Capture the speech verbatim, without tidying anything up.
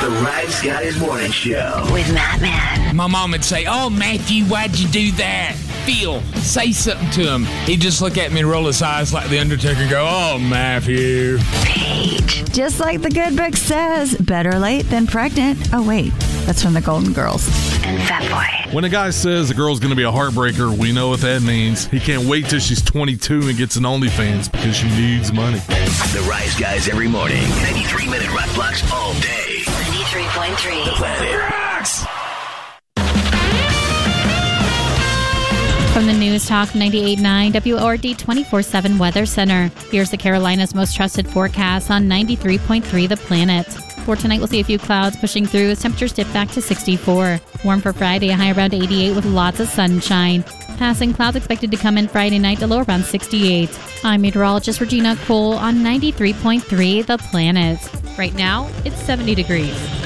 The Rise Guys Morning Show with Matt Man. My mom would say, "Oh, Matthew, why'd you do that? Phil, say something to him." He'd just look at me and roll his eyes like the Undertaker and go, "Oh, Matthew." Paige. Just like the good book says, better late than pregnant. Oh, wait, that's from the Golden Girls. And Fatboy. When a guy says a girl's going to be a heartbreaker, we know what that means. He can't wait till she's twenty-two and gets an OnlyFans because she needs money. The Rise Guys every morning. ninety-three minute rock blocks all day. ninety-three point three. The Planet Rocks. From the News Talk ninety-eight point nine W O R D twenty-four seven Weather Center. Here's the Carolinas' most trusted forecast on ninety-three point three The Planet. For tonight, we'll see a few clouds pushing through as temperatures dip back to sixty-four. Warm for Friday, a high around eighty-eight with lots of sunshine. Passing clouds expected to come in Friday night, a low around sixty-eight. I'm meteorologist Regina Cole on ninety-three point three The Planet. Right now, it's seventy degrees.